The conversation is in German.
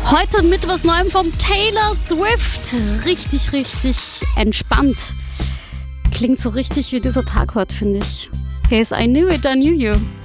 Heute mit was Neuem von Taylor Swift. Richtig, richtig entspannt. Klingt so richtig wie dieser Tag heute, finde ich. Here's I Knew It, I Knew You.